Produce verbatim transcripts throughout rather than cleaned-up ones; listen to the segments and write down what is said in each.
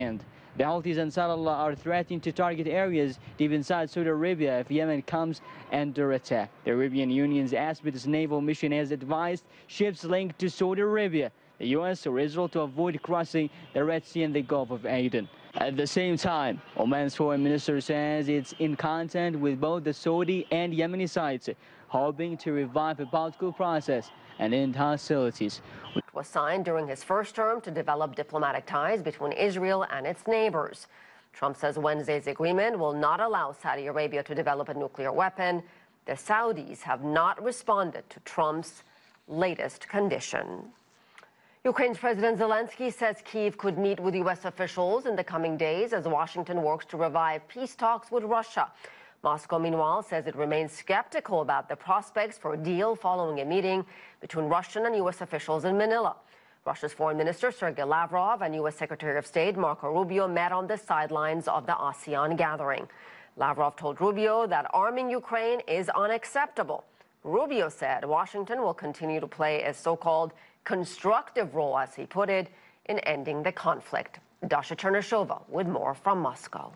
And the Houthis and Ansarullah are threatening to target areas deep inside Saudi Arabia if Yemen comes under attack. The Arabian Union's Aspetus naval mission has advised ships linked to Saudi Arabia, the U S or Israel to avoid crossing the Red Sea and the Gulf of Aden. At the same time, Oman's foreign minister says it's in contact with both the Saudi and Yemeni sides, hoping to revive the political process and end hostilities. It was signed during his first term to develop diplomatic ties between Israel and its neighbors. Trump says Wednesday's agreement will not allow Saudi Arabia to develop a nuclear weapon. The Saudis have not responded to Trump's latest condition. Ukraine's President Zelensky says Kyiv could meet with U S officials in the coming days as Washington works to revive peace talks with Russia. Moscow, meanwhile, says it remains skeptical about the prospects for a deal following a meeting between Russian and U S officials in Manila. Russia's Foreign Minister Sergei Lavrov and U S Secretary of State Marco Rubio met on the sidelines of the ASEAN gathering. Lavrov told Rubio that arming Ukraine is unacceptable. Rubio said Washington will continue to play a so-called constructive role, as he put it, in ending the conflict. Dasha Chernyshova with more from Moscow.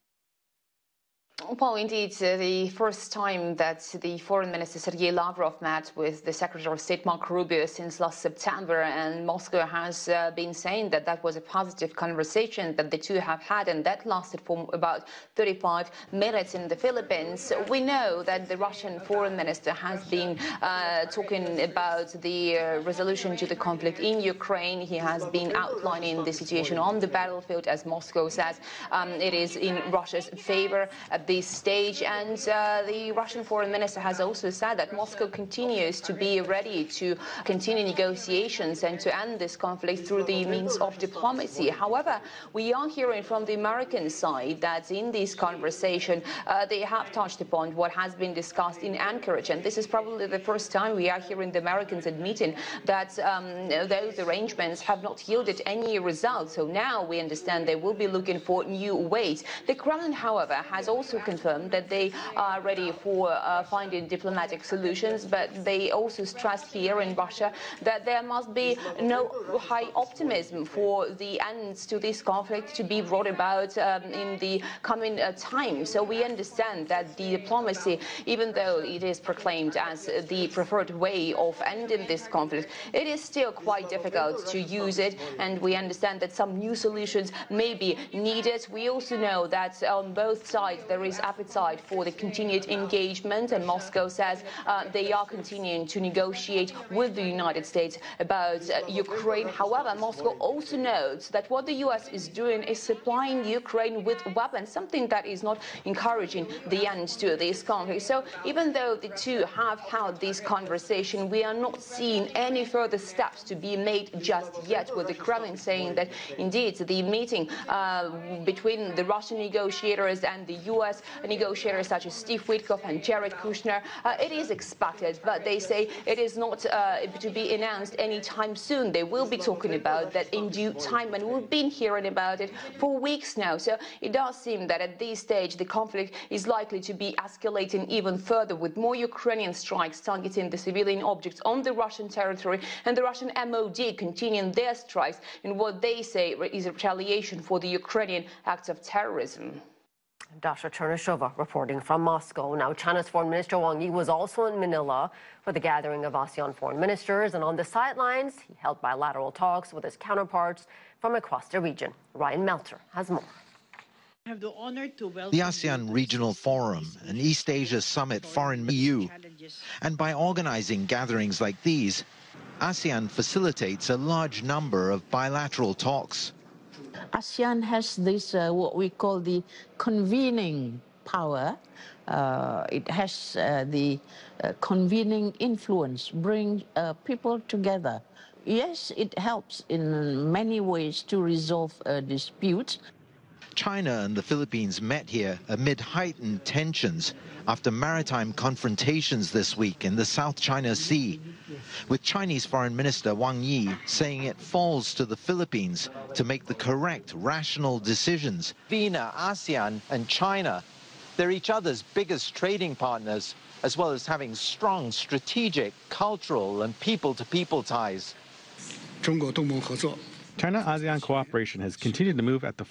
Well, indeed, uh, the first time that the Foreign Minister Sergei Lavrov met with the Secretary of State Marco Rubio since last September, and Moscow has uh, been saying that that was a positive conversation that the two have had, and that lasted for about thirty-five minutes in the Philippines. We know that the Russian Foreign Minister has been uh, talking about the uh, resolution to the conflict in Ukraine. He has been outlining the situation on the battlefield, as Moscow says um, it is in Russia's favor at this stage, and uh, the Russian Foreign Minister has also said that Moscow continues to be ready to continue negotiations and to end this conflict through the means of diplomacy. However, we are hearing from the American side that in this conversation uh, they have touched upon what has been discussed in Anchorage, and this is probably the first time we are hearing the Americans admitting that um, those arrangements have not yielded any results. So now we understand they will be looking for new ways. The Kremlin, however, has also confirmed that they are ready for uh, finding diplomatic solutions, but they also stressed here in Russia that there must be no high optimism for the ends to this conflict to be brought about um, in the coming uh, time. So we understand that the diplomacy, even though it is proclaimed as the preferred way of ending this conflict, it is still quite difficult to use it, and we understand that some new solutions may be needed. We also know that on both sides there is appetite for the continued engagement, and Moscow says uh, they are continuing to negotiate with the United States about uh, Ukraine. However, Moscow also notes that what the U S is doing is supplying Ukraine with weapons, something that is not encouraging the end to this conflict. So even though the two have held this conversation, we are not seeing any further steps to be made just yet, with the Kremlin saying that indeed the meeting uh, between the Russian negotiators and the U S negotiators such as Steve Witkoff and Jared Kushner, uh, it is expected, but they say it is not uh, to be announced anytime soon. They will be talking about that in due time, and we've been hearing about it for weeks now. So it does seem that at this stage the conflict is likely to be escalating even further, with more Ukrainian strikes targeting the civilian objects on the Russian territory, and the Russian M O D continuing their strikes in what they say is a retaliation for the Ukrainian acts of terrorism. Dasha Chernyshova reporting from Moscow. Now, China's Foreign Minister Wang Yi was also in Manila for the gathering of ASEAN foreign ministers, and on the sidelines, he held bilateral talks with his counterparts from across the region. Ryan Melter has more. The ASEAN Regional Forum, an East Asia Summit foreign E U, and by organizing gatherings like these, ASEAN facilitates a large number of bilateral talks. ASEAN has this, uh, what we call the convening power. Uh, it has uh, the uh, convening influence, bring uh, people together. Yes, it helps in many ways to resolve uh, disputes. China and the Philippines met here amid heightened tensions after maritime confrontations this week in the South China Sea, with Chinese Foreign Minister Wang Yi saying it falls to the Philippines to make the correct, rational decisions. Vina, ASEAN and China, they're each other's biggest trading partners, as well as having strong strategic, cultural and people-to-people ties. China-ASEAN cooperation has continued to move at the